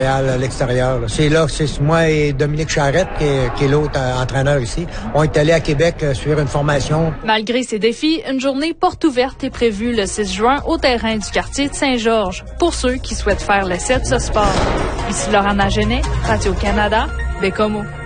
À l'extérieur. C'est là, c'est moi et Dominique Charrette, qui est l'autre entraîneur ici. On est allé à Québec suivre une formation. Malgré ces défis, une journée porte ouverte est prévue le 6 juin au terrain du quartier de Saint-Georges pour ceux qui souhaitent faire l'essai de ce sport. Ici Laurent Genet, Radio-Canada, Bécomo.